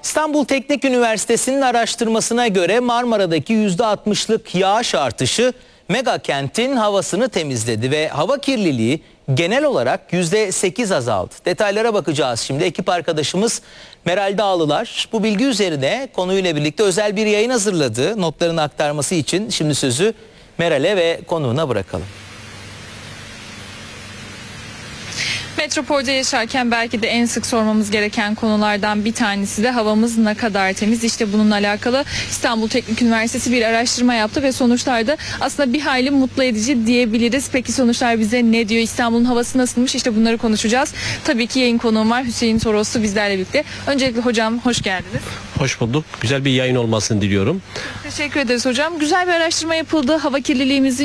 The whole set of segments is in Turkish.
İstanbul Teknik Üniversitesi'nin araştırmasına göre Marmara'daki %60'lık yağış artışı mega kentin havasını temizledi ve hava kirliliği genel olarak %8 azaldı. Detaylara bakacağız şimdi. Ekip arkadaşımız Meral Dağlılar bu bilgi üzerine konuyla birlikte özel bir yayın hazırladı. Notlarını aktarması için şimdi sözü Meral'e ve konuğuna bırakalım. Metropolde yaşarken belki de en sık sormamız gereken konulardan bir tanesi de havamız ne kadar temiz? İşte bununla alakalı İstanbul Teknik Üniversitesi bir araştırma yaptı ve sonuçlarda aslında bir hayli mutlu edici diyebiliriz. Peki sonuçlar bize ne diyor? İstanbul'un havası nasılmış? İşte bunları konuşacağız. Tabii ki yayın konuğum var, Hüseyin Toroslu bizlerle birlikte. Öncelikle hocam hoş geldiniz. Hoş bulduk. Güzel bir yayın olmasını diliyorum. Teşekkür ederiz hocam. Güzel bir araştırma yapıldı. Hava kirliliğimizin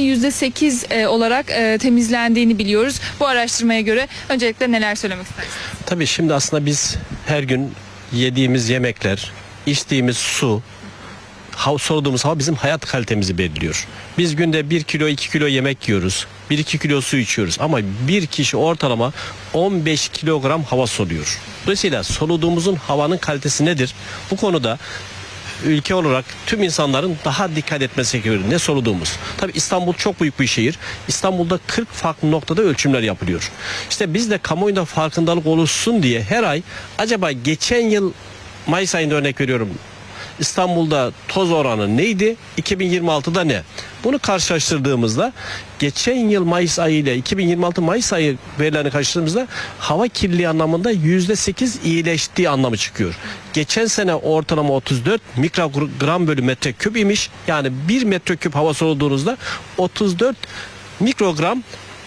%8 olarak temizlendiğini biliyoruz. Bu araştırmaya göre öncelikle neler söylemek istersiniz? Tabii şimdi aslında biz her gün yediğimiz yemekler, içtiğimiz su, soluduğumuz hava bizim hayat kalitemizi belirliyor. Biz günde 1 kilo 2 kilo yemek yiyoruz. 1-2 kilo su içiyoruz ama bir kişi ortalama 15 kilogram hava soluyor. Dolayısıyla soluduğumuzun havanın kalitesi nedir? Bu konuda ülke olarak tüm insanların daha dikkat etmesi gerekiyor. Ne soluduğumuz. Tabii İstanbul çok büyük bir şehir. İstanbul'da 40 farklı noktada ölçümler yapılıyor. İşte biz de kamuoyunda farkındalık oluşsun diye her ay acaba geçen yıl Mayıs ayında örnek veriyorum, İstanbul'da toz oranı neydi? 2026'da ne? Bunu karşılaştırdığımızda geçen yıl Mayıs ayı ile 2026 Mayıs ayı verilerini karşılaştırdığımızda hava kirliliği anlamında %8 iyileştiği anlamı çıkıyor. Geçen sene ortalama 34 mikrogram bölü metreküp imiş. Yani 1 metreküp hava soluduğunuzda 34 mikrogram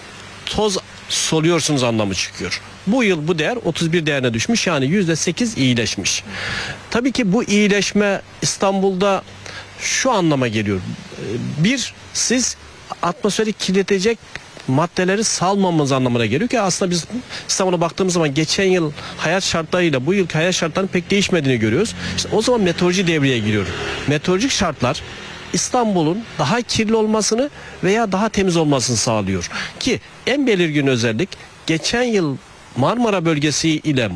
toz soluyorsunuz anlamı çıkıyor. Bu yıl bu değer 31 değerine düşmüş, yani %8 iyileşmiş. Tabii ki bu iyileşme İstanbul'da şu anlama geliyor. Bir, siz atmosferi kirletecek maddeleri salmamız anlamına geliyor ki aslında biz İstanbul'a baktığımız zaman geçen yıl hayat şartlarıyla bu yılki hayat şartlarının pek değişmediğini görüyoruz. İşte o zaman meteoroloji devreye giriyor. Meteorolojik şartlar İstanbul'un daha kirli olmasını veya daha temiz olmasını sağlıyor. Ki en belirgin özellik geçen yıl Marmara bölgesi ile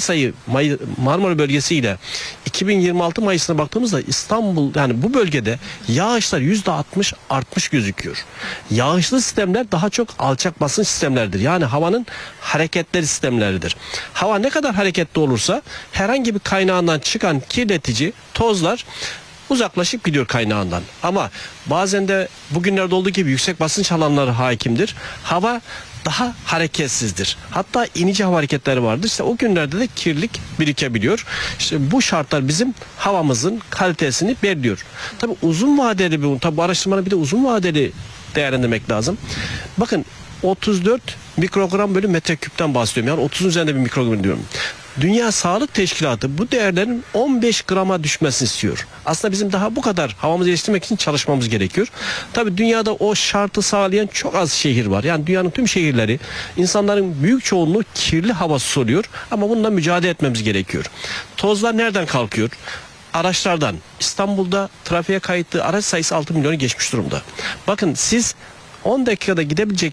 Marmara bölgesi ile 2026 Mayıs'ına baktığımızda İstanbul, yani bu bölgede yağışlar %60 artmış gözüküyor. Yağışlı sistemler daha çok alçak basınç sistemleridir. Yani havanın hareketleri sistemleridir. Hava ne kadar hareketli olursa herhangi bir kaynağından çıkan kirletici tozlar uzaklaşıp gidiyor kaynağından. Ama bazen de bugünlerde olduğu gibi yüksek basınç alanları hakimdir. Hava daha hareketsizdir. Hatta inici hava hareketleri vardır. İşte o günlerde de kirlilik birikebiliyor. İşte bu şartlar bizim havamızın kalitesini belirliyor. Tabii uzun vadeli bu araştırmanın bir de uzun vadeli değerlendirmek lazım. Bakın 34 mikrogram bölü metreküpten bahsediyorum. Yani 30'un üzerinde bir mikrogram diyorum. Dünya Sağlık Teşkilatı bu değerlerin 15 grama düşmesini istiyor. Aslında bizim daha bu kadar havamızı geliştirmek için çalışmamız gerekiyor. Tabii dünyada o şartı sağlayan çok az şehir var. Yani dünyanın tüm şehirleri, insanların büyük çoğunluğu kirli hava soluyor ama bununla mücadele etmemiz gerekiyor. Tozlar nereden kalkıyor? Araçlardan. İstanbul'da trafiğe kayıtlı araç sayısı 6 milyonu geçmiş durumda. Bakın siz 10 dakikada gidebilecek